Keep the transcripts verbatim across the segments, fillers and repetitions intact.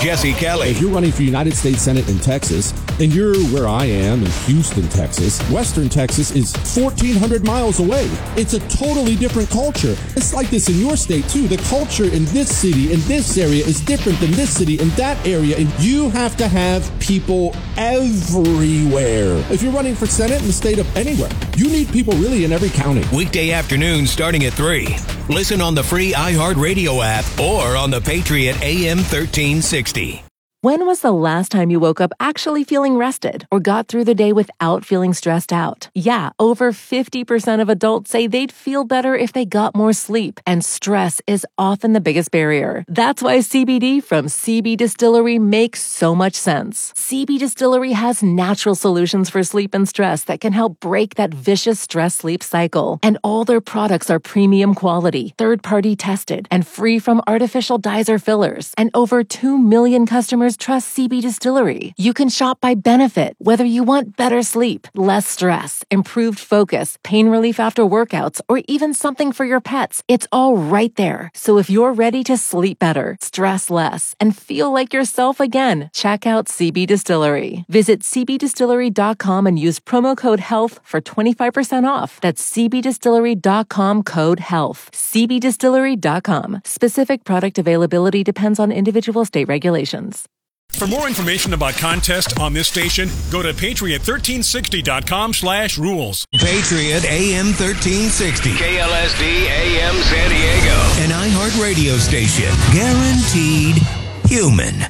Jesse Kelly. If you're running for United States Senate in Texas, and you're where I am in Houston, Texas, Western Texas is fourteen hundred miles away. It's a totally different culture. It's like this in your state, too. The culture in this city, in this area, is different than this city, in that area, and you have to have people everywhere. If you're running for Senate in the state of anywhere, you need people really in every county. Weekday afternoon starting at three. Listen on the free iHeartRadio app or on the Patriot A M thirteen sixty. When was the last time you woke up actually feeling rested or got through the day without feeling stressed out? Yeah, over fifty percent of adults say they'd feel better if they got more sleep, and stress is often the biggest barrier. That's why C B D from C B Distillery makes so much sense. C B Distillery has natural solutions for sleep and stress that can help break that vicious stress-sleep cycle. And all their products are premium quality, third-party tested, and free from artificial dyes or fillers. And over two million customers trust C B Distillery. You can shop by benefit, whether you want better sleep, less stress, improved focus, pain relief after workouts, or even something for your pets. It's all right there. So if you're ready to sleep better, stress less, and feel like yourself again, check out C B Distillery. Visit c b distillery dot com and use promo code HEALTH for twenty-five percent off. That's c b distillery dot com code HEALTH. c b distillery dot com. Specific product availability depends on individual state regulations. For more information about contests on this station, go to patriot thirteen sixty dot com slash rules. Patriot A M thirteen sixty. K L S D A M San Diego. An iHeart radio station. Guaranteed human.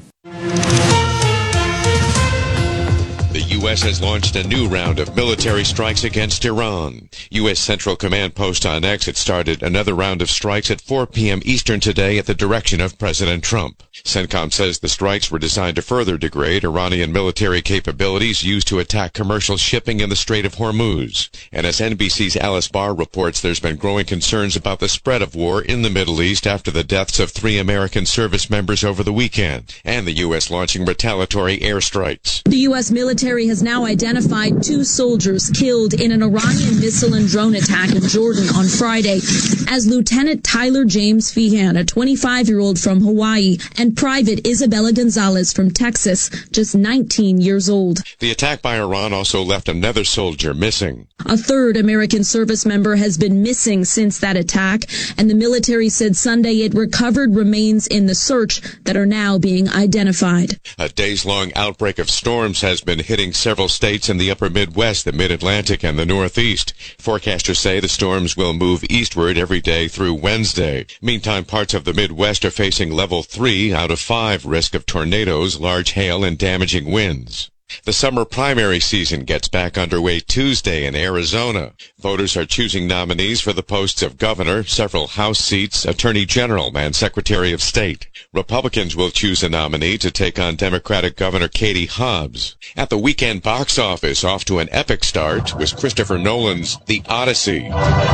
The U S has launched a new round of military strikes against Iran. U S Central Command Post on X had started another round of strikes at four p.m. Eastern today at the direction of President Trump. CENTCOM says the strikes were designed to further degrade Iranian military capabilities used to attack commercial shipping in the Strait of Hormuz. And as N B C's Alice Barr reports, there's been growing concerns about the spread of war in the Middle East after the deaths of three American service members over the weekend, and the U S launching retaliatory airstrikes. The U S military has now identified two soldiers killed in an Iranian missile and drone attack in Jordan on Friday as Lieutenant Tyler James Feehan, a twenty-five-year-old from Hawaii, and Private Isabella Gonzalez from Texas, just nineteen years old. The attack by Iran also left another soldier missing. A third American service member has been missing since that attack, and the military said Sunday it recovered remains in the search that are now being identified. A days-long outbreak of storms has been hitting several states in the upper Midwest, the Mid-Atlantic, and the Northeast. Forecasters say the storms will move eastward every day through Wednesday. Meantime, parts of the Midwest are facing level three out of five risk of tornadoes, large hail, and damaging winds. The summer primary season gets back underway Tuesday in Arizona. Voters are choosing nominees for the posts of governor, several House seats, attorney general, and secretary of state. Republicans will choose a nominee to take on Democratic Governor Katie Hobbs. At the weekend box office, off to an epic start was Christopher Nolan's The Odyssey.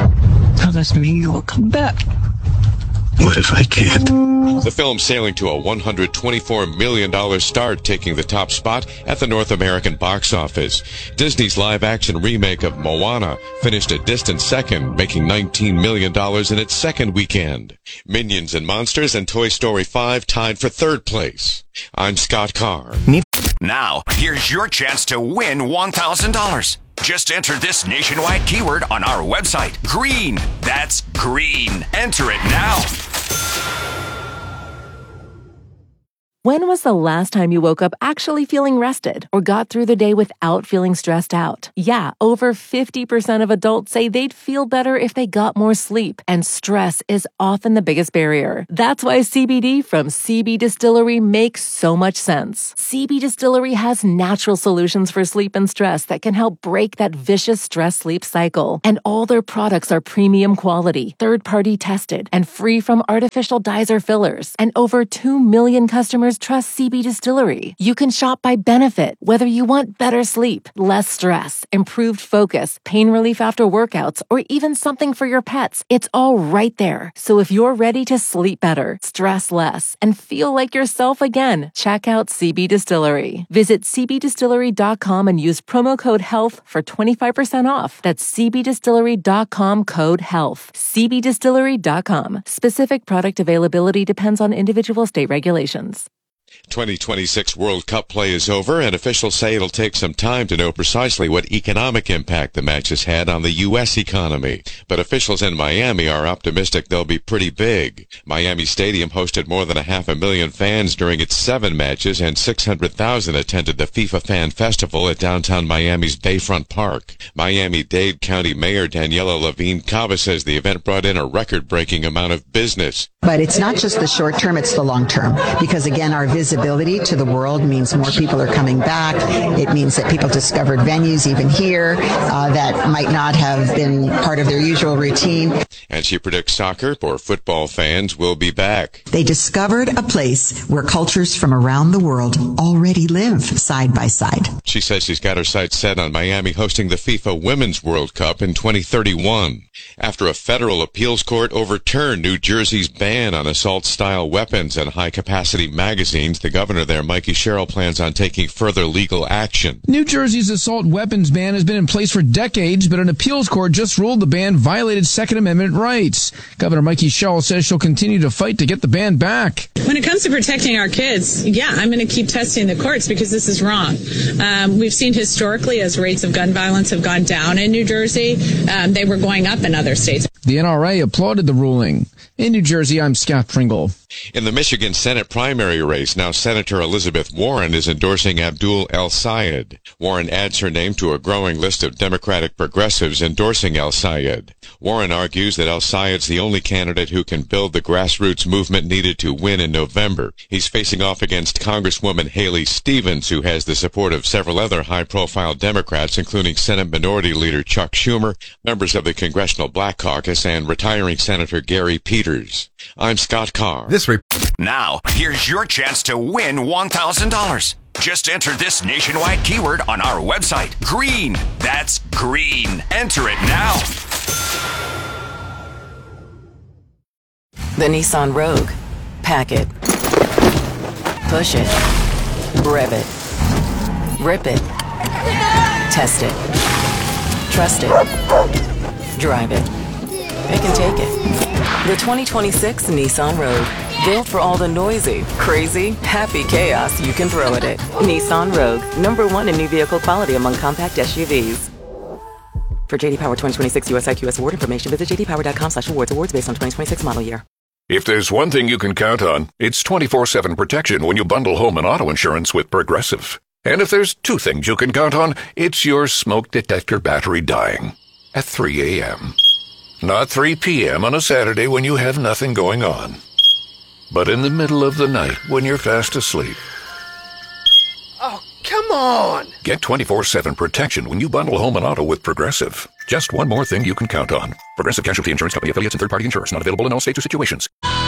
How does it mean you will come back? What if I can't? The film sailing to a one hundred twenty-four million dollars start, taking the top spot at the North American box office. Disney's live-action remake of Moana finished a distant second, making nineteen million dollars in its second weekend. Minions and Monsters and Toy Story five tied for third place. I'm Scott Carr. Now, here's your chance to win one thousand dollars. Just enter this nationwide keyword on our website. Green. That's green. Enter it now. When was the last time you woke up actually feeling rested or got through the day without feeling stressed out? Yeah, over fifty percent of adults say they'd feel better if they got more sleep, and stress is often the biggest barrier. That's why C B D from C B Distillery makes so much sense. C B Distillery has natural solutions for sleep and stress that can help break that vicious stress-sleep cycle. And all their products are premium quality, third-party tested, and free from artificial dyes or fillers. And over two million customers trust C B Distillery. You can shop by benefit, whether you want better sleep, less stress, improved focus, pain relief after workouts, or even something for your pets. It's all right there. So if you're ready to sleep better, stress less, and feel like yourself again, check out C B Distillery. Visit c b distillery dot com and use promo code HEALTH for twenty-five percent off. That's c b distillery dot com code HEALTH. c b distillery dot com. Specific product availability depends on individual state regulations. twenty twenty-six World Cup play is over, and officials say it'll take some time to know precisely what economic impact the match has had on the U S economy. But officials in Miami are optimistic they'll be pretty big. Miami Stadium hosted more than a half a million fans during its seven matches, and six hundred thousand attended the FIFA Fan Festival at downtown Miami's Bayfront Park. Miami-Dade County Mayor Daniela Levine Cava says the event brought in a record-breaking amount of business. But it's not just the short term, it's the long term. Because again, our visibility to the world means more people are coming back. It means that people discovered venues even here uh, that might not have been part of their usual routine. And she predicts soccer or football fans will be back. They discovered a place where cultures from around the world already live side by side. She says she's got her sights set on Miami hosting the FIFA Women's World Cup in twenty thirty-one. After a federal appeals court overturned New Jersey's ban on assault-style weapons and high-capacity magazines, the governor there, Mikey Sherrill, plans on taking further legal action. New Jersey's assault weapons ban has been in place for decades, but an appeals court just ruled the ban violated Second Amendment rights. Governor Mikey Sherrill says she'll continue to fight to get the ban back. When it comes to protecting our kids, yeah, I'm going to keep testing the courts because this is wrong. Um, we've seen historically as rates of gun violence have gone down in New Jersey, um, they were going up in other states. The N R A applauded the ruling. In New Jersey, I'm Scott Pringle. In the Michigan Senate primary race, now Senator Elizabeth Warren is endorsing Abdul El-Sayed. Warren adds her name to a growing list of Democratic progressives endorsing El-Sayed. Warren argues that El-Sayed's the only candidate who can build the grassroots movement needed to win in November. He's facing off against Congresswoman Haley Stevens, who has the support of several other high-profile Democrats, including Senate Minority Leader Chuck Schumer, members of the Congressional Black Caucus, and retiring Senator Gary Peters. I'm Scott Carr. This re- now, here's your chance to win one thousand dollars. Just enter this nationwide keyword on our website. Green. That's green. Enter it now. The Nissan Rogue. Pack it. Push it. Rev it. Rip it. Test it. Trust it. Drive it. It can take it. The twenty twenty-six Nissan Rogue. Built for all the noisy, crazy, happy chaos you can throw at it. Nissan Rogue. Number one in new vehicle quality among compact S U Vs. For J D Power twenty twenty-six U S I Q S award information, visit j d power dot com slash awards. Awards based on twenty twenty-six model year. If there's one thing you can count on, it's twenty-four seven protection when you bundle home and auto insurance with Progressive. And if there's two things you can count on, it's your smoke detector battery dying at three a.m. Not three p.m. on a Saturday when you have nothing going on, but in the middle of the night when you're fast asleep. Oh, come on! Get twenty-four seven protection when you bundle home and auto with Progressive. Just one more thing you can count on. Progressive Casualty Insurance Company affiliates and third-party insurers. Not available in all states or situations.